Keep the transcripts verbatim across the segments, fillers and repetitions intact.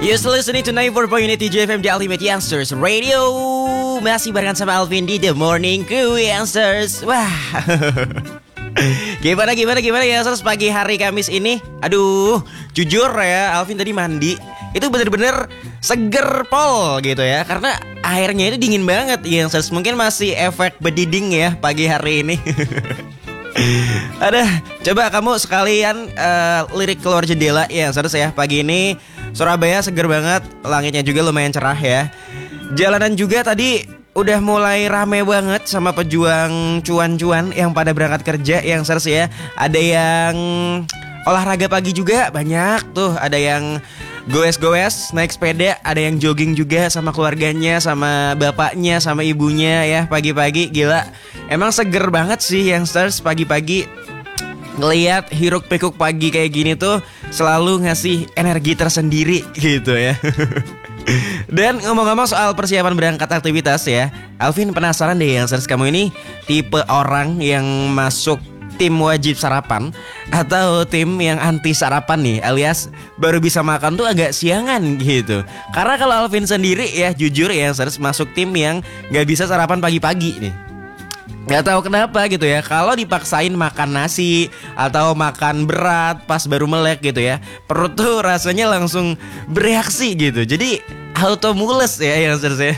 You're still listening to ninety-four point eight T J F M, The Ultimate Youngsters Radio. Masih barengan sama Alvin di The Morning Crew Youngsters. Wah, Gimana gimana gimana ya Youngsters pagi hari Kamis ini. Aduh, jujur ya, Alvin tadi mandi itu bener-bener seger pol gitu ya. Karena airnya itu dingin banget Youngsters. Mungkin masih efek bediding ya pagi hari ini. Ada, coba kamu sekalian uh, lirik keluar jendela ya Youngsters ya. Pagi ini Surabaya seger banget, langitnya juga lumayan cerah ya. Jalanan juga tadi udah mulai rame banget sama pejuang cuan-cuan yang pada berangkat kerja yang Youngsters ya. Ada yang olahraga pagi juga banyak tuh, ada yang goes-goes naik sepeda, ada yang jogging juga sama keluarganya, sama bapaknya, sama ibunya ya pagi-pagi. Gila, emang seger banget sih Youngsters pagi-pagi. Ngeliat hiruk pikuk pagi kayak gini tuh selalu ngasih energi tersendiri gitu ya. Dan ngomong-ngomong soal persiapan berangkat aktivitas ya, Alvin penasaran deh Youngsters, kamu ini tipe orang yang masuk tim wajib sarapan atau tim yang anti sarapan nih, alias baru bisa makan tuh agak siangan gitu. Karena kalau Alvin sendiri ya jujur ya Youngsters masuk tim yang gak bisa sarapan pagi-pagi nih. Gak tahu kenapa gitu ya. Kalau dipaksain makan nasi atau makan berat pas baru melek gitu ya, perut tuh rasanya langsung bereaksi gitu. Jadi auto mules ya yang saya.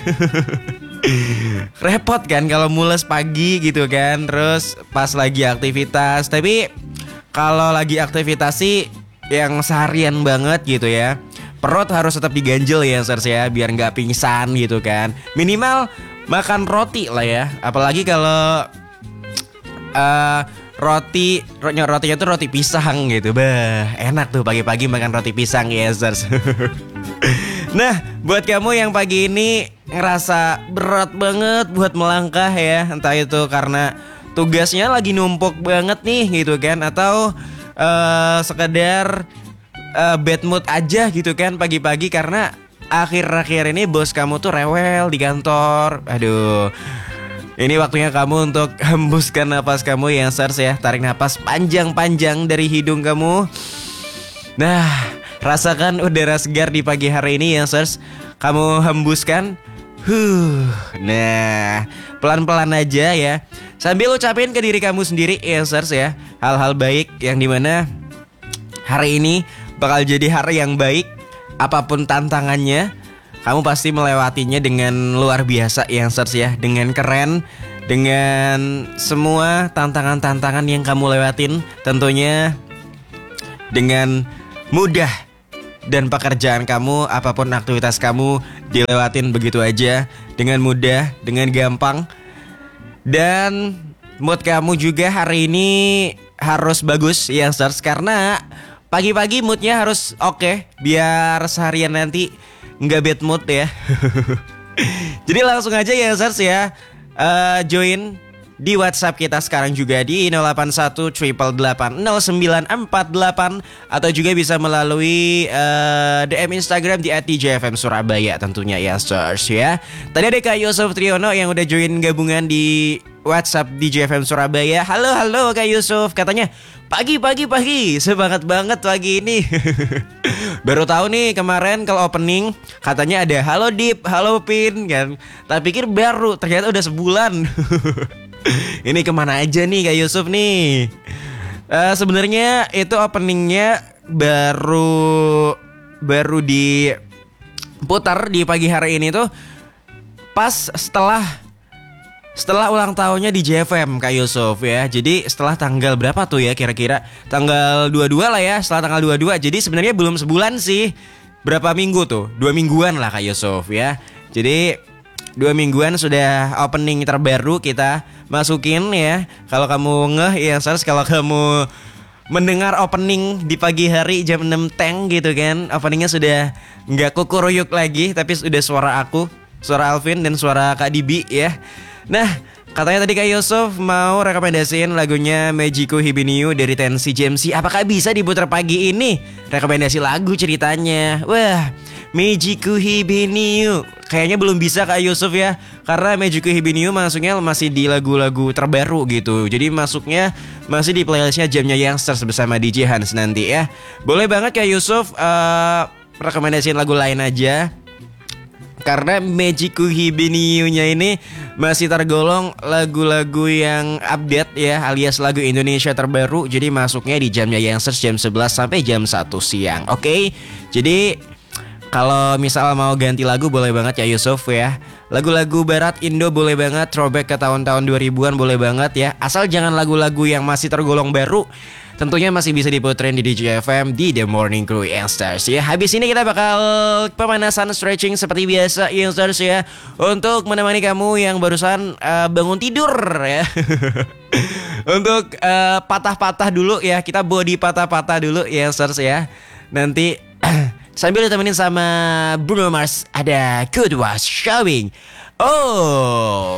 Repot kan kalau mules pagi gitu kan. Terus pas lagi aktivitas. Tapi kalau lagi aktivitas sih yang seharian banget gitu ya, perut harus tetap diganjel ya saya, biar gak pingsan gitu kan. Minimal makan roti lah ya. Apalagi kalau uh, roti rotinya tuh roti pisang gitu. Bah, enak tuh pagi-pagi makan roti pisang ya yes. Nah, buat kamu yang pagi ini ngerasa berat banget buat melangkah ya, entah itu karena tugasnya lagi numpuk banget nih gitu kan, atau uh, sekedar uh, bad mood aja gitu kan pagi-pagi karena akhir-akhir ini bos kamu tuh rewel di kantor. Aduh, ini waktunya kamu untuk hembuskan napas kamu ya Youngsters ya. Tarik napas panjang-panjang dari hidung kamu. Nah, rasakan udara segar di pagi hari ini ya Youngsters. Kamu hembuskan. Huh. Nah, pelan-pelan aja ya, sambil ucapin ke diri kamu sendiri ya Youngsters ya, hal-hal baik yang dimana hari ini bakal jadi hari yang baik. Apapun tantangannya, kamu pasti melewatinya dengan luar biasa ya Youngsters ya. Dengan keren, dengan semua tantangan-tantangan yang kamu lewatin, tentunya dengan mudah. Dan pekerjaan kamu, apapun aktivitas kamu, dilewatin begitu aja, dengan mudah, dengan gampang. Dan mood kamu juga hari ini harus bagus ya Youngsters, karena pagi-pagi moodnya harus oke okay, biar seharian nanti nggak bad mood ya. Jadi langsung aja ya Youngsters ya, uh, join di WhatsApp kita sekarang juga di nol delapan satu delapan delapan delapan nol sembilan empat delapan, atau juga bisa melalui uh, D M Instagram di at T J F M Surabaya tentunya ya Youngsters ya. Tadi ada Kak Yusuf Triono yang udah join gabungan di WhatsApp D J F M Surabaya. Halo halo Kak Yusuf, katanya pagi pagi pagi semangat banget pagi ini. Baru tahu nih kemarin kalau opening katanya ada halo Dip, halo Pin kan. Tak pikir baru, ternyata udah sebulan. Ini kemana aja nih Kak Yusuf nih? Uh, Sebenarnya itu openingnya baru baru diputar di pagi hari ini tuh pas setelah Setelah ulang tahunnya di J F M Kak Yusuf ya. Jadi setelah tanggal berapa tuh ya kira-kira? Tanggal dua puluh dua lah ya, setelah tanggal dua puluh dua. Jadi sebenarnya belum sebulan sih. Berapa minggu tuh? Dua mingguan lah Kak Yusuf ya. Jadi dua mingguan sudah opening terbaru kita masukin ya. Kalau kamu ngeh ya Youngsters, kalau kamu mendengar opening di pagi hari jam enam teng gitu kan, openingnya sudah nggak kukuruyuk lagi, tapi sudah suara aku, suara Alvin dan suara Kak Dibi ya. Nah, katanya tadi Kak Yusuf mau rekomendasiin lagunya Magiku Hibiniu dari Tensi J M C. Apakah bisa diputar pagi ini? Rekomendasi lagu ceritanya. Wah, Magiku Hibiniu kayaknya belum bisa Kak Yusuf ya, karena Magiku Hibiniu masuknya masih di lagu-lagu terbaru gitu. Jadi masuknya masih di playlistnya Jamnya Youngsters bersama D J Hans nanti ya. Boleh banget Kak Yusuf uh, rekomendasiin lagu lain aja. Karena Magiku Hibiniu-nya ini masih tergolong lagu-lagu yang update ya, alias lagu Indonesia terbaru. Jadi masuknya di jamnya Youngsters jam sebelas sampai jam satu siang. Oke, okay? Jadi kalau misal mau ganti lagu boleh banget ya Yusuf ya. Lagu-lagu barat Indo boleh banget, throwback ke tahun-tahun dua ribuan boleh banget ya. Asal jangan lagu-lagu yang masih tergolong baru. Tentunya masih bisa diputerin di D J F M di The Morning Crew Youngsters ya. Habis ini kita bakal pemanasan stretching seperti biasa Youngsters ya, untuk menemani kamu yang barusan uh, bangun tidur ya. Untuk uh, patah-patah dulu ya, kita body patah-patah dulu Youngsters ya. Nanti sambil ditemenin sama Bruno Mars ada Good Was Showing. Oh.